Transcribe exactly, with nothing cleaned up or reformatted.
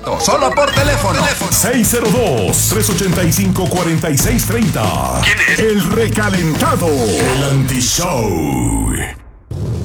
directo, solo por teléfono. seis cero dos, tres ocho cinco, cuatro seis tres cero. ¿Quién es? El recalentado. El anti-show.